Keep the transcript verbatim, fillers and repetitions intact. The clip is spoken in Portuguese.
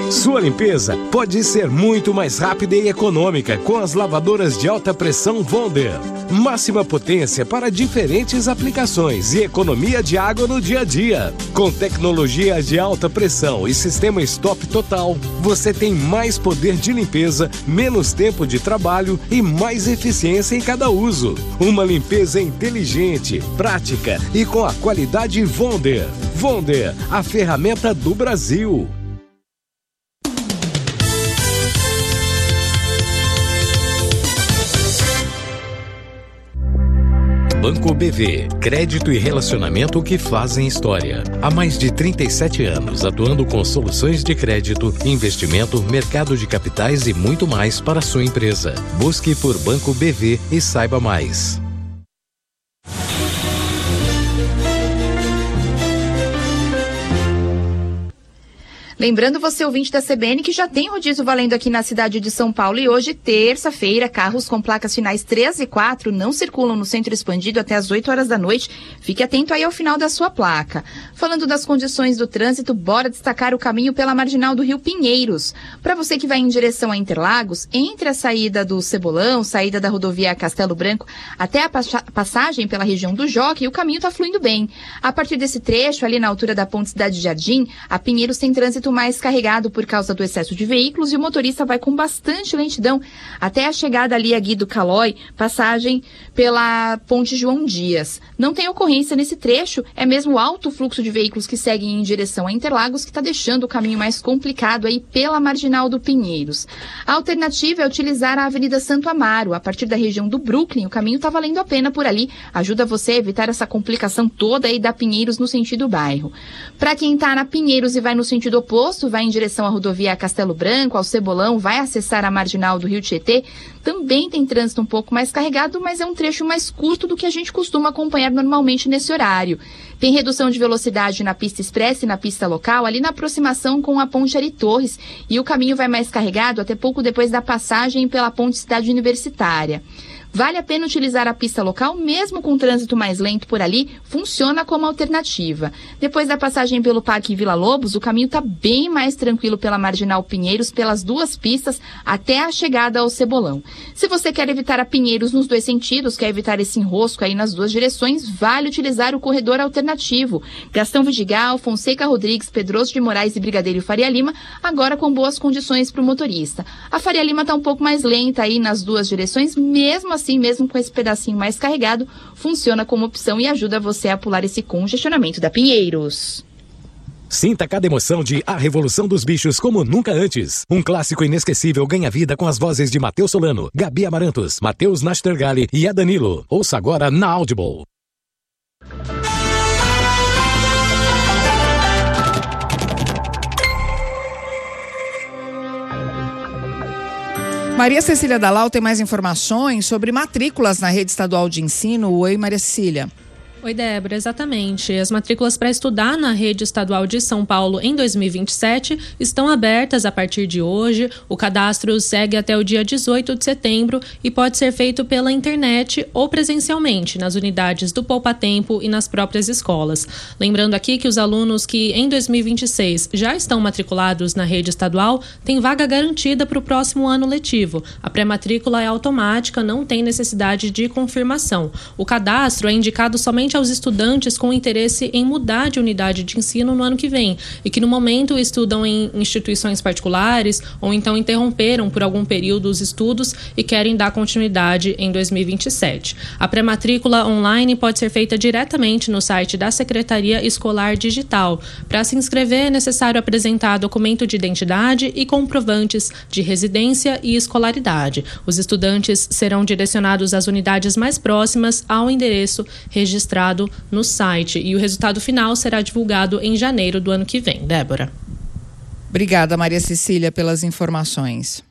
Sua limpeza pode ser muito mais rápida e econômica com as lavadoras de alta pressão Wonder. Máxima potência para diferentes aplicações e economia de água no dia a dia. Com tecnologia de alta pressão e sistema stop total, você tem mais poder de limpeza, menos tempo de trabalho e mais eficiência em cada uso. Uma limpeza inteligente, prática e com a qualidade Wonder. Wonder, a ferramenta do Brasil. Banco B V, crédito e relacionamento que fazem história. Há mais de trinta e sete anos, atuando com soluções de crédito, investimento, mercado de capitais e muito mais para a sua empresa. Busque por Banco B V e saiba mais. Lembrando você, ouvinte da C B N, que já tem rodízio valendo aqui na cidade de São Paulo e hoje, terça-feira, carros com placas finais três e quatro não circulam no centro expandido até as oito horas da noite. Fique atento aí ao final da sua placa. Falando das condições do trânsito, bora destacar o caminho pela marginal do Rio Pinheiros. Para você que vai em direção a Interlagos, entre a saída do Cebolão, saída da rodovia Castelo Branco, até a passagem pela região do Jockey, o caminho está fluindo bem. A partir desse trecho, ali na altura da Ponte Cidade Jardim, a Pinheiros tem trânsito mais carregado por causa do excesso de veículos e o motorista vai com bastante lentidão até a chegada ali a Guido Calói, passagem pela Ponte João Dias. Não tem ocorrência nesse trecho, é mesmo o alto fluxo de veículos que seguem em direção a Interlagos que está deixando o caminho mais complicado aí pela marginal do Pinheiros. A alternativa é utilizar a Avenida Santo Amaro. A partir da região do Brooklyn, o caminho está valendo a pena por ali. Ajuda você a evitar essa complicação toda aí da Pinheiros no sentido bairro. Para quem está na Pinheiros e vai no sentido oposto, vai em direção à rodovia Castelo Branco, ao Cebolão, vai acessar a marginal do Rio Tietê, também tem trânsito um pouco mais carregado, mas é um trecho mais curto do que a gente costuma acompanhar normalmente nesse horário. Tem redução de velocidade na pista expressa e na pista local, ali na aproximação com a Ponte Ari Torres, e o caminho vai mais carregado até pouco depois da passagem pela Ponte Cidade Universitária. Vale a pena utilizar a pista local, mesmo com trânsito mais lento por ali, funciona como alternativa. Depois da passagem pelo Parque Vila Lobos, o caminho está bem mais tranquilo pela Marginal Pinheiros, pelas duas pistas, até a chegada ao Cebolão. Se você quer evitar a Pinheiros nos dois sentidos, quer evitar esse enrosco aí nas duas direções, vale utilizar o corredor alternativo. Gastão Vidigal, Fonseca Rodrigues, Pedroso de Moraes e Brigadeiro Faria Lima, agora com boas condições para o motorista. A Faria Lima está um pouco mais lenta aí nas duas direções, mesmo assim, mesmo com esse pedacinho mais carregado, funciona como opção e ajuda você a pular esse congestionamento da Pinheiros. Sinta cada emoção de A Revolução dos Bichos como nunca antes. Um clássico inesquecível ganha vida com as vozes de Matheus Solano, Gabi Amarantos, Matheus Nastergali e a Danilo. Ouça agora na Audible. Maria Cecília Dalal tem mais informações sobre matrículas na rede estadual de ensino. Oi, Maria Cecília. Oi, Débora, exatamente. As matrículas para estudar na rede estadual de São Paulo em dois mil e vinte e sete estão abertas a partir de hoje. O cadastro segue até o dia dezoito de setembro e pode ser feito pela internet ou presencialmente nas unidades do Poupa Tempo e nas próprias escolas. Lembrando aqui que os alunos que em dois mil e vinte e seis já estão matriculados na rede estadual têm vaga garantida para o próximo ano letivo. A pré-matrícula é automática, não tem necessidade de confirmação. O cadastro é indicado somente aos estudantes com interesse em mudar de unidade de ensino no ano que vem e que no momento estudam em instituições particulares ou então interromperam por algum período os estudos e querem dar continuidade em dois mil e vinte e sete. A pré-matrícula online pode ser feita diretamente no site da Secretaria Escolar Digital. Para se inscrever é necessário apresentar documento de identidade e comprovantes de residência e escolaridade. Os estudantes serão direcionados às unidades mais próximas ao endereço registrado no site e o resultado final será divulgado em janeiro do ano que vem. Débora. Obrigada, Maria Cecília, pelas informações.